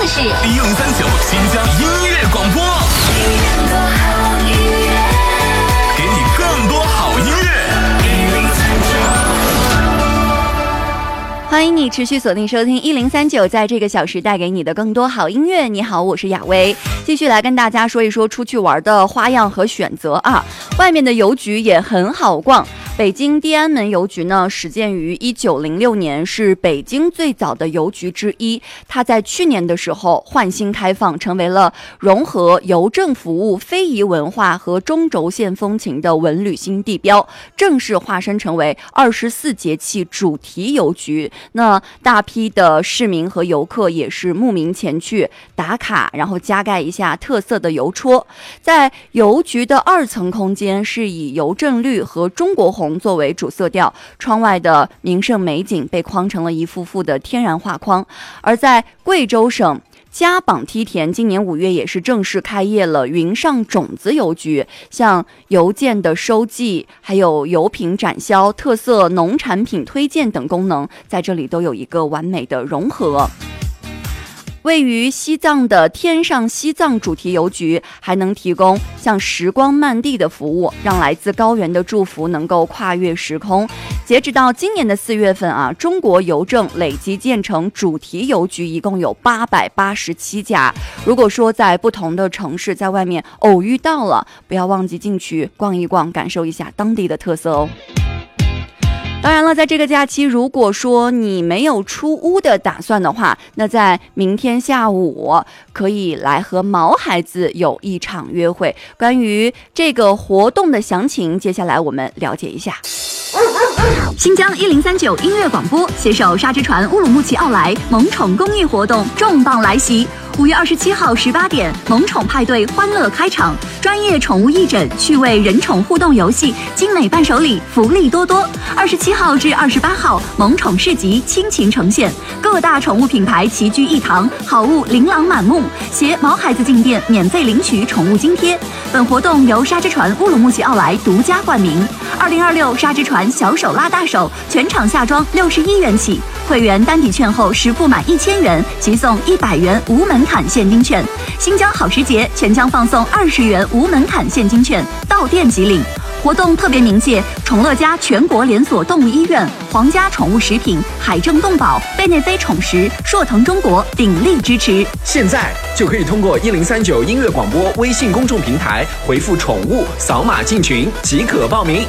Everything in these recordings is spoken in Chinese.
的是 1039新疆音乐广播，给你更多好音乐。 欢迎你持续锁定收听1039，在这个小时带给你的更多好音乐。你好，我是雅薇，继续来跟大家说一说出去玩的花样和选择啊。外面的邮局也很好逛。北京地安门邮局呢，始建于1906年，是北京最早的邮局之一。它在去年的时候焕新开放，成为了融合邮政服务、非遗文化和中轴线风情的文旅新地标，正式化身成为24节气主题邮局。那大批的市民和游客也是慕名前去打卡，然后加盖一下特色的邮戳。在邮局的2层空间是以邮政绿和中国红作为主色调，窗外的名胜美景被框成了一幅幅的天然画框。而在贵州省嘉榜梯田，今年5月也是正式开业了云上种子邮局，像邮件的收寄，还有油品展销、特色农产品推荐等功能，在这里都有一个完美的融合。位于西藏的天上西藏主题邮局还能提供像时光漫递的服务，让来自高原的祝福能够跨越时空。截止到今年的4月份啊，中国邮政累计建成主题邮局一共有887家。如果说在不同的城市在外面偶遇到了，不要忘记进去逛一逛，感受一下当地的特色哦。当然了，在这个假期，如果说你没有出屋的打算的话，那在明天下午可以来和毛孩子有一场约会。关于这个活动的详情，接下来我们了解一下。 新疆1039音乐广播携手沙之船乌鲁木齐奥莱萌宠公益活动重磅来袭。5月27号18点，萌宠派对欢乐开场，专业宠物义诊、趣味人宠互动游戏、精美伴手礼，福利多多。27号至28号，萌宠市集倾情呈现，各大宠物品牌齐聚一堂，好物琳琅满目。携毛孩子进店免费领取宠物津贴。本活动由沙之船乌鲁木齐奥莱独家冠名。2026沙之船小手拉大手，全场下装61元起。会员单抵券后实付满1000元，即送100元无门槛现金券。新疆好时节，全将放送20元无门槛现金券，到店即领。活动特别鸣谢宠乐家全国连锁动物医院、皇家宠物食品、海正动保、贝内菲宠食、硕腾中国鼎力支持。 现在就可以通过1039音乐广播微信公众平台回复宠物，扫码进群即可报名。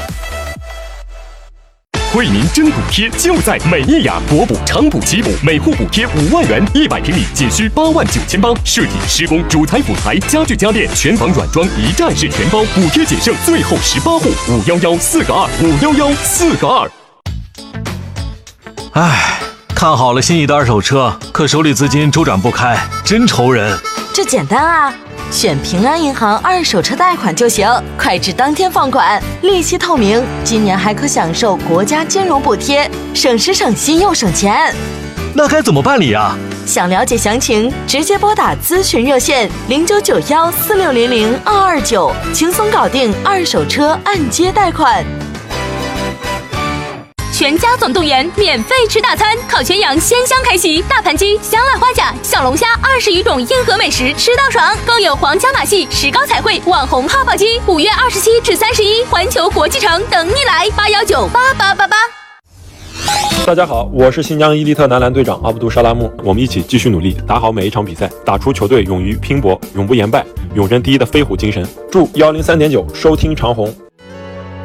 为您争补贴，就在美益雅，国补、长补、吉补，每户补贴5万元，100平米仅需89800，设计、施工、主材、辅材、家具家电，全房软装一站式全包，补贴仅剩最后18户，511-4个2，511-4个2。 唉，看好了心仪的二手车，可手里资金周转不开，真愁人。 这简单啊，选平安银行二手车贷款就行，快至当天放款，利息透明，今年还可享受国家金融补贴，省时省心又省钱。 那该怎么办理啊？ 想了解详情，直接拨打咨询热线099146002229，轻松搞定二手车按揭贷款。 全家总动员，免费吃大餐，烤全羊鲜香开席，大盘鸡、香辣花甲、小龙虾20余种硬核美食吃到爽，更有皇家马戏、石膏彩绘、网红泡泡鸡。5月27至31，环球国际城等你来，8198888。 大家好，我是新疆伊利特男篮队长阿卜杜沙拉木，我们一起继续努力，打好每一场比赛，打出球队勇于拼搏、永不言败、永争第一的飞虎精神。祝103.9收听长虹。